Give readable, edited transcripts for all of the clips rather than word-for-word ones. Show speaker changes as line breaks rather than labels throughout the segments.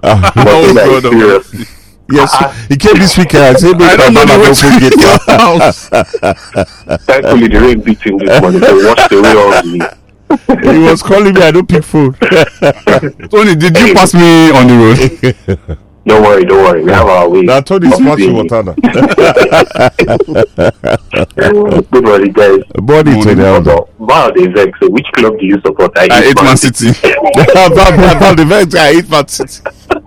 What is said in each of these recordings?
Yes, he came this weekend. I said,
I don't know the way to get your house.
Thankfully, the rain beat him this morning. So watch the way all me.
He was calling me. I don't pick phone.
Tony, did you pass me on the road?
Don't worry. We have our way.
Now, Tony's splashing water now.
Good morning, guys.
Morning, Tony.
Wow, the vex. So which club do you support?
I hate Man City.
About the vex, I hate Man City.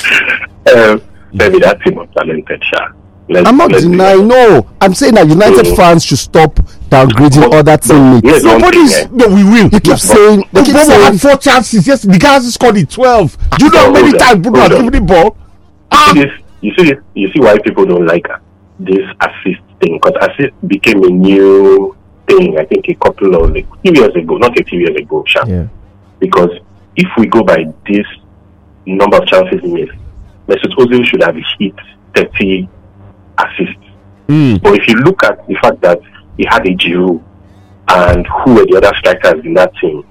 Maybe that team of talented, Sha.
I'm not denying. No, I'm saying that United fans should stop downgrading other teammates.
No, we will.
You keep saying they keep saying
had 4 chances. Yes, the guy has scored it 12. Do you know how many times Bruno has given the ball?
You see why people don't like this assist thing, because assist became a new thing. I think a couple of few years ago, not a few years ago, Sha.
Yeah.
Because if we go by this number of chances he made, Mesut Ozil should have hit 30 assists. But if you look at the fact that he had a Giroud and who were the other strikers in that team,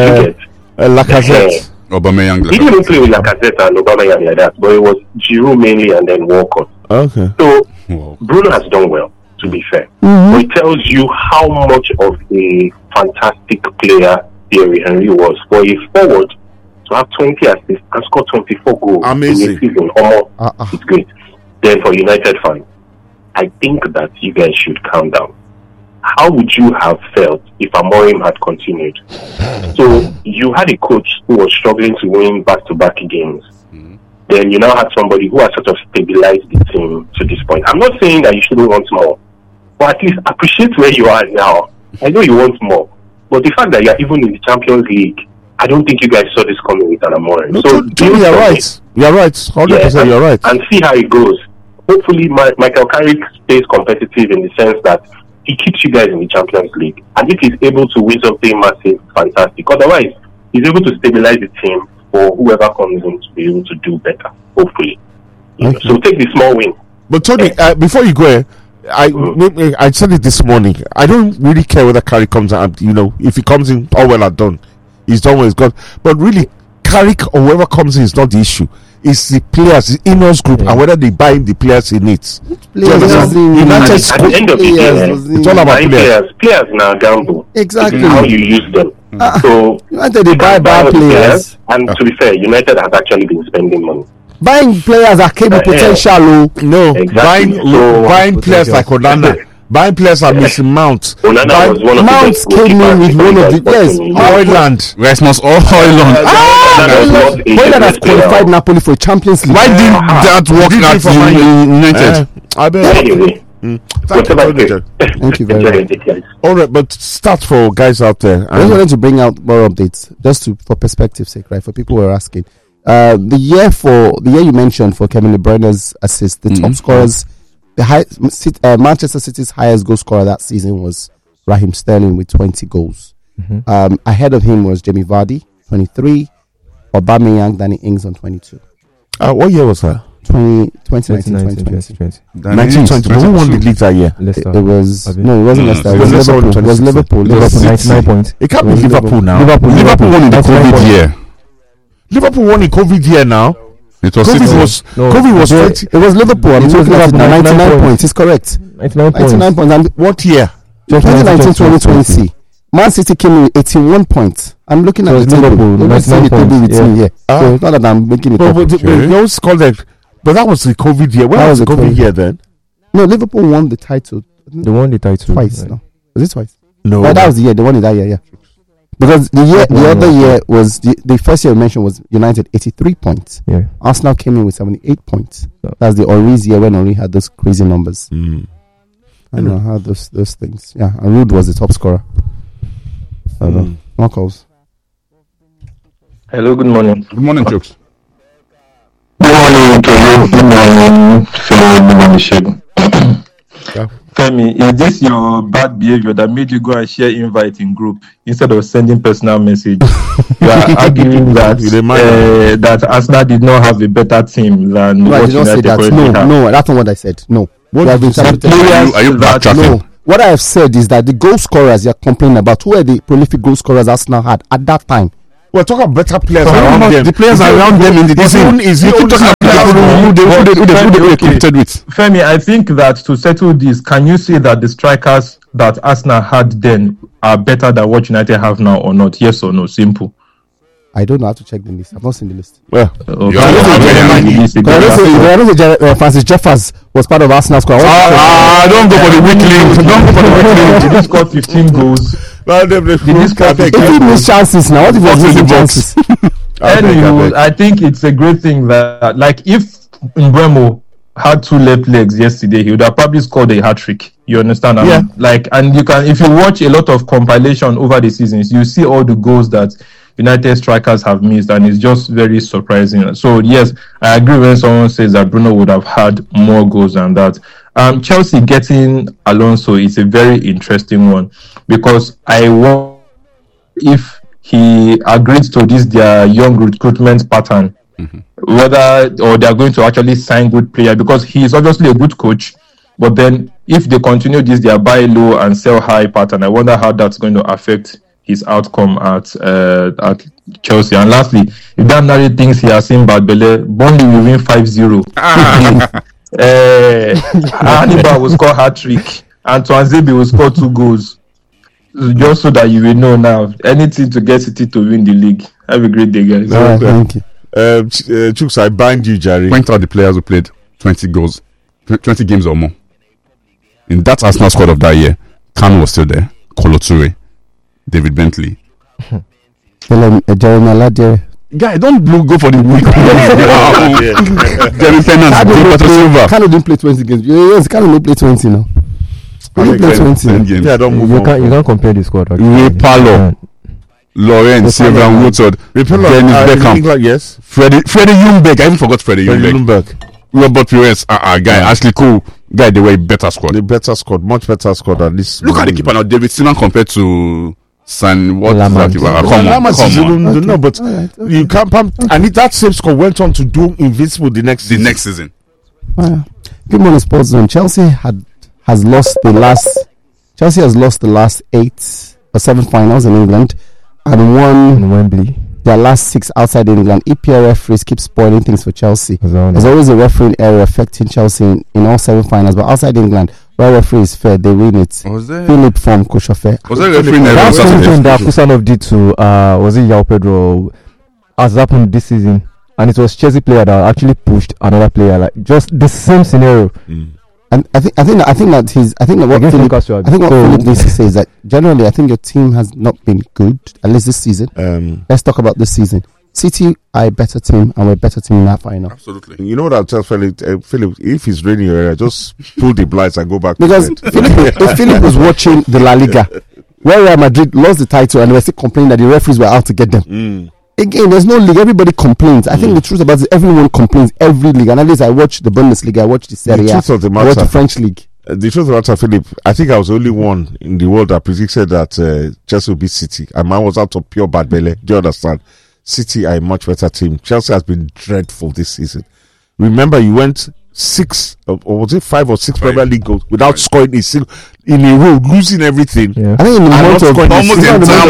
Lacazette.
Aubameyang.
He didn't play with Lacazette and Aubameyang like that, but it was Giroud mainly and then Walcott.
Okay.
So Bruno has done well, to be fair. But it tells you how much of a fantastic player Thierry Henry was for a forward to have 20 assists and score 24 goals in a season. It's great. Then for United fans, I think that you guys should calm down. How would you have felt if Amorim had continued? So you had a coach who was struggling to win back-to-back games. Then you now had somebody who has sort of stabilized the team to this point. I'm not saying that you shouldn't want more, but at least appreciate where you are now. I know you want more, but the fact that you're even in the Champions League, I don't think you guys saw this coming with an Amorim.
No, so you're right. You're right. 100%. You're right.
And see how it goes. Hopefully, Michael Carrick stays competitive in the sense that he keeps you guys in the Champions League. And if he's able to win something massive, fantastic. Otherwise, he's able to stabilize the team for whoever comes in to be able to do better, hopefully. Okay. So take the small win.
But Tony, before you go, I said it this morning. I don't really care whether Carrick comes out. If he comes in, all well and done. He's done what he's got. But really, Carrick or whoever comes in is not the issue. It's the players, the in-house group, and whether they buy the players he needs.
At the end of the day,
it's all about players.
Players now gamble.
Exactly.
How you use them. So
United they buy bad players.
And to be fair, United has actually been spending money.
Buying players that came with potential.
No,
exactly.
buying players like Onana. Buying players are missing Mount.
Onana was one of
Mount came in with one of the
Hoyland.
Rasmus Hoyland.
Hoyland has qualified Napoli for Champions League.
Why didn't that work out for United?
I bet.
Anyway,
Thank you very much.
All right, but start for guys out there.
I just wanted to bring out more updates, just for perspective's sake, right? For people who are asking, the year you mentioned for Kevin De Bruyne's assist, the top scorers. Manchester City's highest goal scorer that season was Raheem Sterling with 20 goals. Ahead of him was Jamie Vardy, 23. Aubameyang, Danny Ings on 22.
What year was that?
2019.
Who won the league that year?
It wasn't Leicester. It was Liverpool.
99 points. It can't be Liverpool now.
Liverpool won in the COVID year.
Liverpool won in COVID year now.
It was
COVID was 20.
It was Liverpool. I mean, it was 99 points. It's correct. 99 points. And
what year?
2019-2020. Man City came in 81 points. I'm looking at the table. Let's see the table with me here. So it's not that I'm making it up.
But that was the COVID year. When was the COVID year then?
No, Liverpool won the title.
They won the title
twice. No, was it twice?
No,
that was the year. They won it that year. Yeah. Because the other year was the first year I mentioned was United 83 points.
Yeah.
Arsenal came in with 78 points. That's the Ori's year when Ori had those crazy numbers. I don't know how those things. Yeah, and Ruud was the top scorer. More calls.
Hello, good morning.
Good morning, Jokes.
Good morning to you. Good morning, fellow Shegun. Femi, is this your bad behavior that made you go and share invite in group instead of sending personal message? You are arguing that Arsenal did not have a better team than
what United currently have. No, that's not what I said. No. What have been
are you backtracking?
No. What I have said is that the goal scorers you're complaining about, who are the prolific goal scorers Arsenal had at that time?
We're talking about better players around them.
The players around them in the team.
Is he only
they competed with?
Femi, I think that to settle this, can you say that the strikers that Arsenal had then are better than what United have now or not? Yes or no? Simple.
I don't know how to check the list. I've not seen the list.
Well,
Francis Jeffers was part of Arsenal's squad.
Don't go for the weak link. Don't go for the weak link.
Did he score 15 goals?
If he missed chances now, what if he was missing chances?
Anyway, I think it's a great thing that, like, if Mbeumo had 2 left legs yesterday, he would have probably scored a hat-trick. You understand?
Yeah.
And you can, if you watch a lot of compilation over the seasons, you see all the goals that United strikers have missed, and it's just very surprising. So yes, I agree when someone says that Bruno would have had more goals than that. Chelsea getting Alonso is a very interesting one, because I wonder if he agrees to this their young recruitment pattern, whether or they are going to actually sign good player, because he is obviously a good coach. But then if they continue this their buy low and sell high pattern, I wonder how that's going to affect his outcome at Chelsea. And lastly, if Dan Nari thinks he has seen bad belly, Burnley will win 5-0. Hannibal will score hat-trick, and Twanzebe will score 2 goals. Just so that you will know now, anything to get City to win the league. Have a great day, guys.
Thank you.
Chooks, I bind you, Jerry.
Point out the players who played 20 goals, 20 games or more. In that Arsenal squad of that year, Kanu was still there, Kolo Toure, David Bentley.
Jeremy Alade.
Guy, don't go for the weak Jeremy Pennant.
Kanu didn't play 20 games. Yes, Kanu didn't play 20 now. He didn't play 20.
Yeah, don't move on.
You can't compare the squad.
Ray Parlour, Lawrence, Sylvain Woodward, Dennis Beckham,
yes.
Freddie Ljungberg. I even forgot Freddie Ljungberg. Robert Pires, guy, Ashley Cole, guy, they were a better squad.
The better squad, much better squad than this.
Look at the keeper now, David Seaman compared to San. What? Come on.
No, but you can't. And that same squad went on to do invincible the next season.
Good morning, Sports Zone. Chelsea has lost the last 8 or 7 finals in England and won
in Wembley.
Their last 6 outside England. EPL referees keep spoiling things for Chelsea. There's always a refereeing error affecting Chelsea in all 7 finals, but outside England, where referee is fair, they win it. Philip from Koshofe.
Was there a refereeing error?
That's something that Kusanov did to was it João Pedro, has happened this season, and it was Chelsea player that actually pushed another player, like just the same scenario.
And I think what Philip needs to say is that generally I think your team has not been good, at least this season. Let's talk about this season. City are a better team, and we're a better team in that final.
Absolutely.
You know what I'll tell Philip? Philip, if he's raining your area, just pull the blinds and go back.
Because if Philip was watching the La Liga, where Real Madrid lost the title and they were still complaining that the referees were out to get them. Again, there's no league. Everybody complains. I think the truth about it, everyone complains. Every league. And at least I watch the Bundesliga, I watch the Serie A, I watch the French league.
The truth about it, Philip, I think I was the only one in the world that predicted that Chelsea will beat City. And mine was out of pure bad belly. Do you understand? City are a much better team. Chelsea has been dreadful this season. Remember, you went 6 or was it 5 or 6 Premier League goals without scoring a single in a row, losing everything.
I think in the month of
almost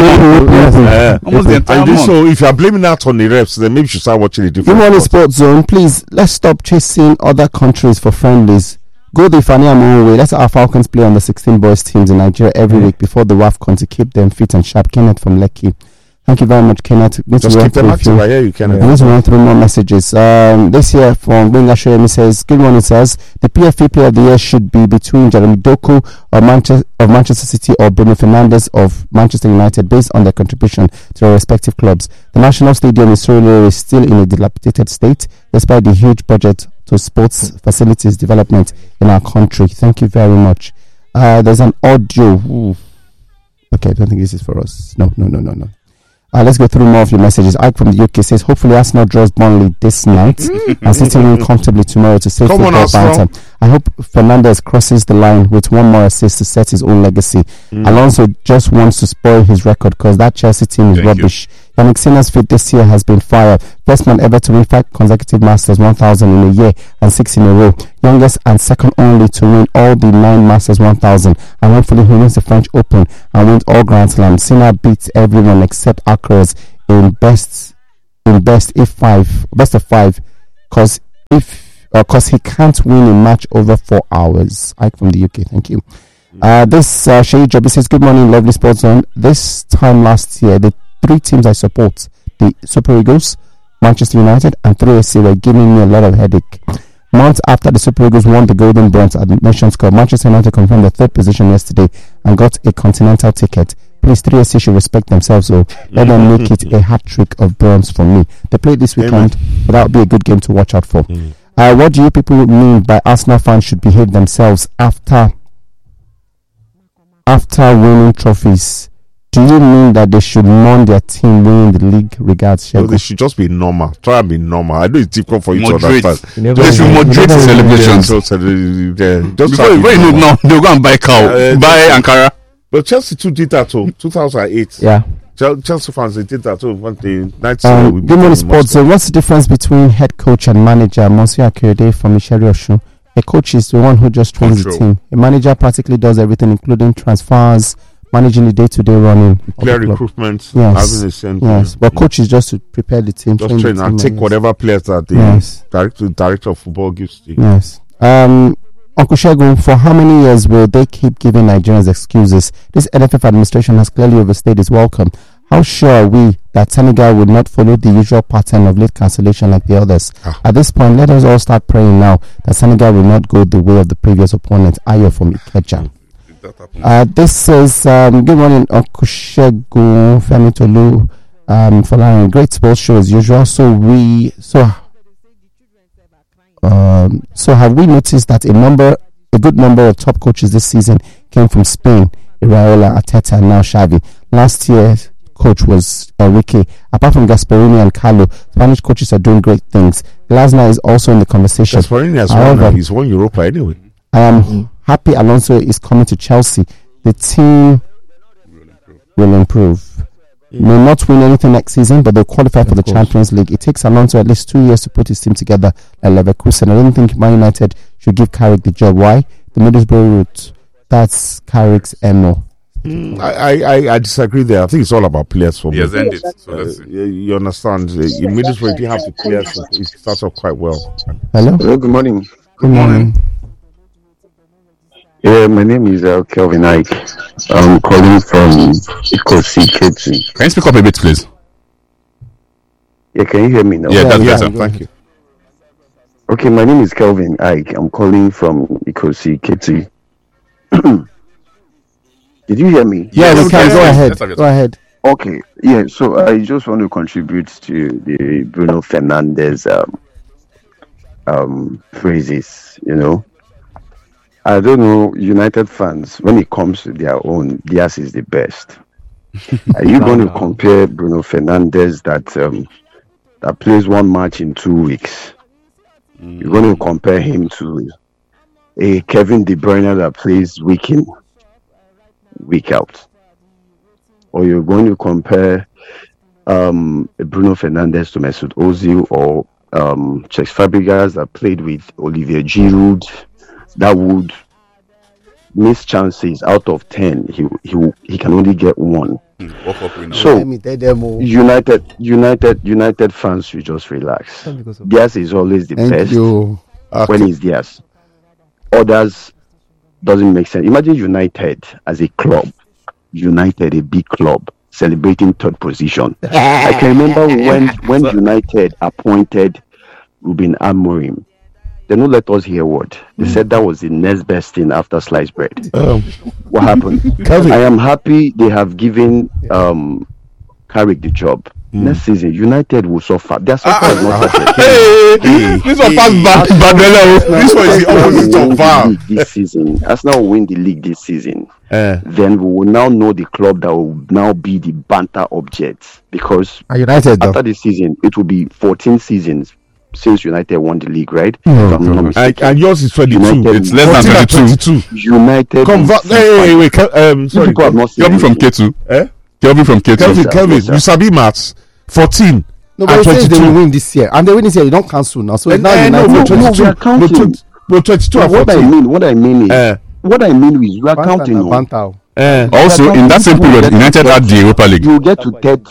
the entire month.
So if you are blaming that on the refs, then maybe you should start watching a different.
Good morning, Sports Zone. Please, let's stop chasing other countries for friendlies. Go the Ifeanyi way. Let's our Falcons play on the 16 boys teams in Nigeria every week before the WAFCON to keep them fit and sharp. Kenneth from Lekki. Thank you very much, Kenneth.
Just keep them active. I hear you, Kenneth.
Let's run through more messages. This year from Benga Shoyemi says, good morning, says, the PFA Player of the Year should be between Jeremy Doku of Manchester City or Bruno Fernandes of Manchester United based on their contribution to their respective clubs. The National Stadium in Surulere is still in a dilapidated state despite the huge budget to sports facilities development in our country. Thank you very much. There's an audio. Okay, I don't think this is for us. No. Let's go through more of your messages. Ike from the UK says, hopefully Arsenal draws Burnley this night and City win comfortably tomorrow to save football banter. I hope Fernandes crosses the line with one more assist to set his own legacy. Alonso just wants to spoil his record because that Chelsea team is rubbish. Yannick Sinner's feat this year has been fire. First man ever to win 5 consecutive Masters 1000 in a year and 6 in a row. Youngest and second only to win all the 9 Masters 1000. And hopefully he wins the French Open and wins all Grand Slams. Sinner beats everyone except Alcaraz in best of 5 because because he can't win a match over 4 hours. Ike from the UK, thank you. This Sheyi Joby says, good morning, lovely sports zone. This time last year, the 3 teams I support, the Super Eagles, Manchester United, and 3SC were giving me a lot of headache. Months after the Super Eagles won the Golden Bronze at the Nations Cup, Manchester United confirmed the 3rd position yesterday and got a continental ticket. Please, 3SC should respect themselves, so let them make it a hat-trick of bronze for me. They played this weekend, but that would be a good game to watch out for. What do you people mean by Arsenal fans should behave themselves after winning trophies? Do you mean that they should mourn their team winning the league? Regards,
No, they should just be normal. Try and be normal. I know it's difficult for you to
Moderate.
understand.
They should moderate celebrations. Before you know, they'll go and buy cow, buy Ankara.
But Chelsea too did that too. 2008.
Yeah.
Chelsea fans, they did that too. When the night
good morning, sports. So what's the difference between head coach and manager? Monsieur Akyede from Isheri Osun. A coach is the one who just trains the team. A manager practically does everything, including transfers, managing the day-to-day running.
Player recruitment.
Yes. But coach is just to prepare the team.
Just train and take whatever players that the director of football gives to you.
Yes. Uncle Shegun, for how many years will they keep giving Nigerians excuses? This NFF administration has clearly overstayed its welcome. How sure are we that Senegal would not follow the usual pattern of late cancellation like the others? At this point, let us all start praying now that Senegal will not go the way of the previous opponent, Ayo from Ikeja. This says, good morning, Uncle Shegun, Femi Tolu, Folarin, great sports show as usual. So have we noticed that a good number of top coaches this season came from Spain? Iraola, Arteta, and now Xavi. Last year's coach was Enrique. Apart from Gasperini and Carlo, Spanish coaches are doing great things. Glasner is also in the conversation.
Gasperini has won. He's won Europa anyway.
I am happy Alonso is coming to Chelsea. The team will improve. May not win anything next season, but they'll qualify for the Champions League. It takes Alonso at least 2 years to put his team together at Leverkusen. I don't think Man United should give Carrick the job. Why? The Middlesbrough route. That's Carrick's MO.
I disagree there. I think it's all about players for me.
He has ended. So let's see.
You understand? In Middlesbrough, you have the players. It starts off quite well.
Hello?
Good morning.
Good morning.
Yeah, my name is Kelvin Ike. I'm calling from Ikosi Ketsi.
Can you speak up a bit, please?
Yeah, can you hear me now?
Yeah, that's better.
Thank you.
Okay, my name is Kelvin Ike. I'm calling from Ikosi Ketsi. Did you hear me?
Yeah, we can. Go ahead. Go ahead.
Okay, yeah, so I just want to contribute to the Bruno Fernandes phrases, you know. I don't know, United fans, when it comes to their own, theirs is the best. Are you going to compare Bruno Fernandes that plays one match in 2 weeks? You're going to compare him to a Kevin De Bruyne that plays week in, week out? Or you're going to compare a Bruno Fernandes to Mesut Ozil or Cesc Fabregas that played with Olivier Giroud? That would miss chances out of 10. He can only get one. So United fans should just relax. Theirs is always the best when it's theirs. Others doesn't make sense. Imagine United as a club, United, a big club, celebrating 3rd position. I can remember when United appointed Ruben Amorim. They don't let us hear what they said. That was the next best thing after sliced bread. What happened? I am happy they have given Carrick the job. Next season, United will suffer. Their suffer is not
This one passed Badela.
This one is the opposite of VAR.
This season, Arsenal will win the league this season. Then we will now know the club that will now be the banter object, because
United
after this season, it will be 14 seasons since United won the league, right?
And yours is 22.
It's less than 22.
United.
Wait. Sorry.
Kelvin from K2. Kelvin from K2.
Kelvin, you sabi maths. 14.
No, but they will win this year, and they win this year. You don't cancel now. So now
we are counting.
But 22 and
14. What I mean is, you are counting.
Also, in that same period, United had the Europa League.
You get to 30.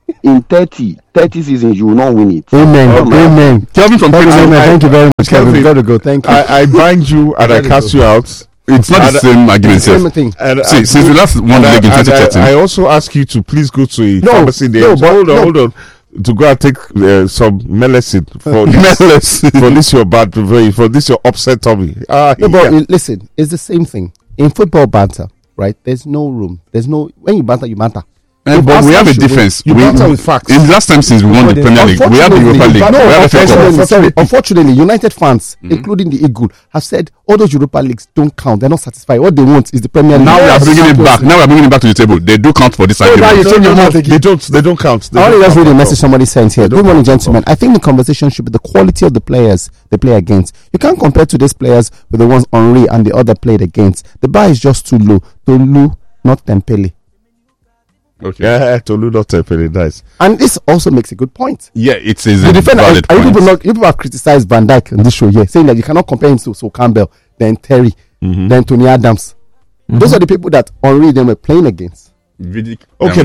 in 30 seasons, you will not win it.
Amen.
Kelvin from
Thank you very much, Kelvin. You got to go. Thank you.
I bind you and I cast you out.
It's not the same argument.
Same thing.
See, since we last won the league in 2013.
I also ask you to please go to a pharmacy there. Hold on. To go and take some medicine for this your bad for this your upset tummy.
But listen, it's the same thing in football banter, right? There's no room. When you banter, you banter.
But we have a difference.
You banter with facts.
In the last time since we won the Premier League, we have the Europa League.
Unfortunately, United fans, including the Eagle, have said all those Europa Leagues don't count. They're not satisfied. What they want is the Premier League.
Now we are bringing it back. Now we are bringing it back to the table. They do count for this argument.
They don't count.
I only just read a message somebody sent here. Good morning, gentlemen. I think the conversation should be the quality of the players they play against. You can't compare today's players with the ones Henry and the other played against. The bar is just too low. Tolu, not Tempele.
Okay. Yeah, Tolu not very nice.
And this also makes a good point.
Yeah, it is a valid point.
People have criticized Van Dijk on this show here, saying that you cannot compare him to Sol Campbell, then Terry, then Tony Adams. Those are the people that Henry them were playing against.
Okay,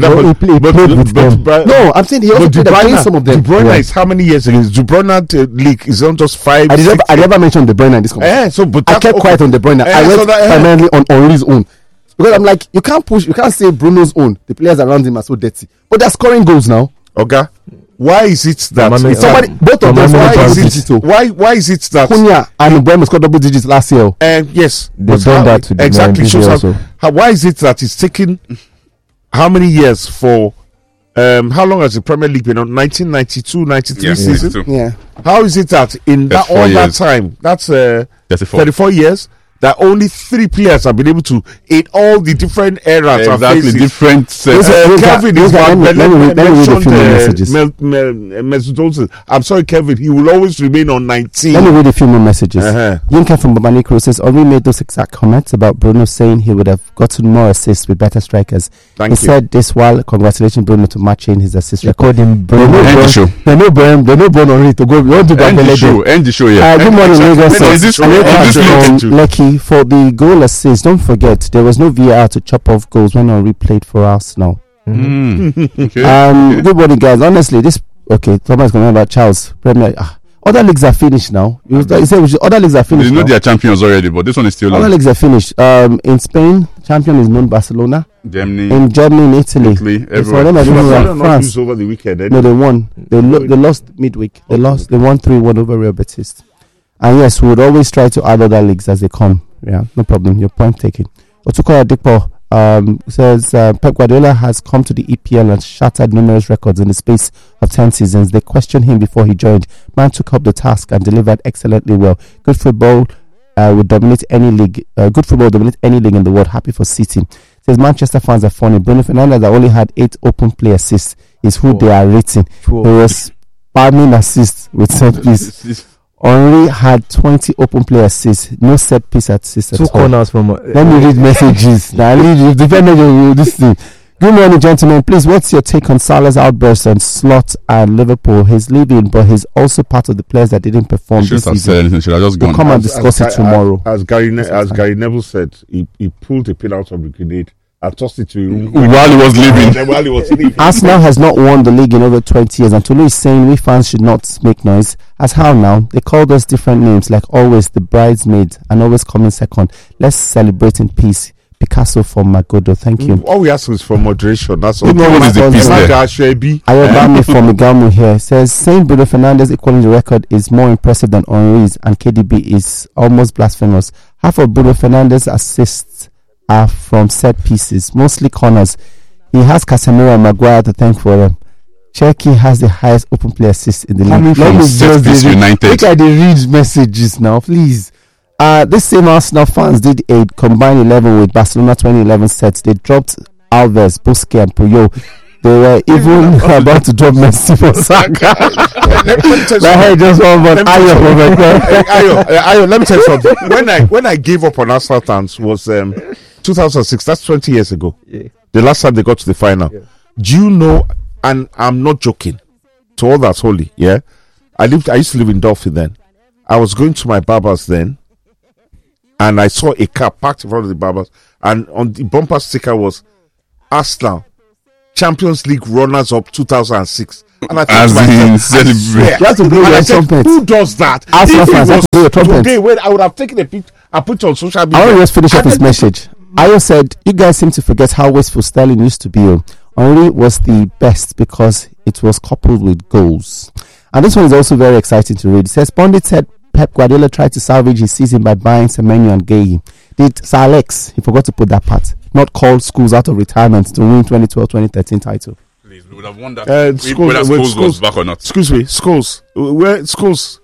no, I'm saying he also played against some of them.
De Bruyne is how many years ago? De Bruyne league is not just 5.
I never mentioned De Bruyne in this conversation. I kept quiet on De Bruyne. I went primarily on Henry's own. Because I'm like, you can't say Bruno's own. The players around him are so dirty. But they're scoring goals now.
Okay. Why is it that
both of them?
Why is it that
Cunha and Mbeumo scored double digits last year?
Yes,
they've done that to
exactly. Why is it that it's taken how many years for? How long has the Premier League been on? 1992, 93 season.
Yeah.
How is it that in that time, that's 34 years? That only 3 players have been able to in all the different eras.
Exactly, different.
Kevin is one. Mesut Ozil. I'm sorry, Kevin. He will always remain on 19.
Let me read a few more messages. Yinka from Babanikro says, Henry made those exact comments about Bruno, saying he would have gotten more assists with better strikers. He said this while congratulating Bruno to matching his assist record.
They know Bruno Henry to go.
End the show. Yeah.
Good morning, Lagos. Lucky for the goal assist. Don't forget there was no VAR to chop off goals when Henry played for Arsenal. Good morning, guys. Honestly, Thomas going about Charles Premier. Other leagues are finished now. Other leagues are finished.
They know they are champions already, but this one is still on.
Other leagues are finished. In Spain, champion is known Barcelona. In Germany, in Italy. France
over the weekend.
No, they won. They lost midweek. They won 3-1 over Real Betis. And yes, we would always try to add other leagues as they come. Yeah, no problem. Your point taken. Otuko Adipo says Pep Guardiola has come to the EPL and shattered numerous records in the space of 10 seasons. They questioned him before he joined. Man took up the task and delivered excellently well. Good football would dominate any league. Good football dominate any league in the world. Happy for City. Says Manchester fans are funny. Bruno Fernandes that only had 8 open play assists is who they are rating. He was spamming assists with set piece. Henry had 20 open play assists, no set piece assists at all.
2 corners from.
Let me read messages. Now, this thing. Good morning, gentlemen. Please, what's your take on Salah's outburst on Slot and Liverpool? He's leaving, but he's also part of the players that didn't perform this season. We'll come and discuss it tomorrow.
As Gary Neville said, he pulled a pin out of the grenade. I tossed it to him
while he was leaving.
Arsenal has not won the league in over 20 years, and Tolu is saying we fans should not make noise. As how now? They called us different names, like always the bridesmaid and always coming second. Let's celebrate in peace. Picasso from Magodo, thank you.
All we ask is for moderation. That's all.
What is the peace there?
Ayobami from Igamu here says saying Bruno Fernandes equaling the record is more impressive than Henry's, and KDB is almost blasphemous. Half of Bruno Fernandes' assists are from set pieces, mostly corners. He has Casemiro and Maguire to thank for them. Cherki has the highest open play assists in the league.
Let me just United.
Look at the read messages now, please. This same Arsenal fans did a combined 11 with Barcelona 2011 sets. They dropped Alves, Busquets, and Puyol. They were even about to drop Messi for Saka.
Let me tell you something. When I gave up on Arsenal fans was 2006. That's 20 years ago.
Yeah.
The last time they got to the final. Yeah. Do you know? And I'm not joking. To all that's holy, yeah. I used to live in Dolphin then. I was going to my barber's then, and I saw a car parked in front of the barber's, and on the bumper sticker was Arsenal Champions League runners-up 2006. And I
As
thought to
in
myself,
celebrate.
You have to blow
and I
your
said,
trumpet.
who does that?
Arsenal
If it
fans have
was
to blow your trumpet.
today, when I would have taken a picture and put it on social media.
I want to just finish up
And
his
then-
message. Ayo said, you guys seem to forget how wasteful Sterling used to be. Henry was the best because it was coupled with goals. And this one is also very exciting to read. It says, Pundit said Pep Guardiola tried to salvage his season by buying Semenyo and Gueye. Did Sir Alex, he forgot to put that part, not call Schools out of retirement to win 2012-2013 title?
Please, we would have won that.
Scholes,
Whether
wait,
Scholes was back or not.
Excuse me, Scholes. Where Scholes?